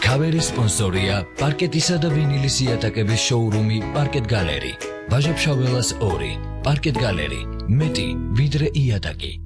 ქავერის სპონსორია პარკეტისა და ვინილის იატაკების შოურუმი პარკეტ გალერი. ვაჟა-ფშაველას 2. პარკეტ გალერი. მეტი ვიდრე იატაკი.